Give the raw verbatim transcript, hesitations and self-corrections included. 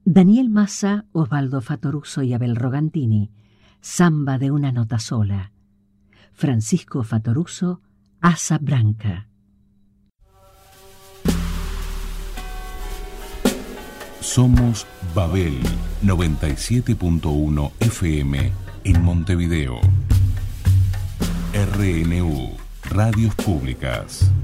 Daniel Massa, Osvaldo Fattoruso y Abel Rogantini, Samba de una nota sola. Francisco Fattoruso, Asa Branca. Somos Babel noventa y siete punto uno F M en Montevideo. R N U, Radios Públicas.